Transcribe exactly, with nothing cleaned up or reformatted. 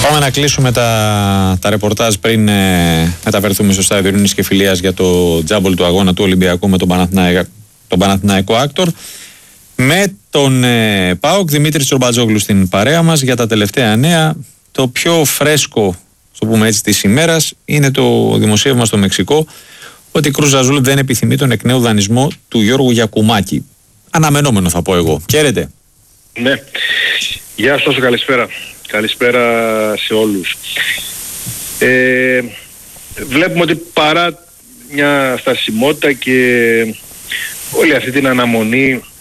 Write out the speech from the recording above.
Πάμε να κλείσουμε τα, τα ρεπορτάζ πριν ε, μεταφερθούμε στο στάδιο Ειρήνης και Φιλίας για το τζάμπολ του αγώνα του Ολυμπιακού με τον, Παναθηναϊκό, τον Παναθηναϊκό Άκτορ. Με τον ε, ΠΑΟΚ Δημήτρη Τσορμπατζόγλου στην παρέα μας για τα τελευταία νέα. Το πιο φρέσκο, στο πούμε έτσι, της ημέρας είναι το δημοσίευμα στο Μεξικό ότι η Κρουζ Αζούλ δεν επιθυμεί τον εκ νέου δανεισμό του Γιώργου Γιακουμάκη. Αναμενόμενο θα πω εγώ. Χαίρετε. Ναι. Γεια σας, καλησπέρα. Καλησπέρα σε όλους. Ε, βλέπουμε ότι παρά μια στασιμότητα και όλη αυτή την αναμονή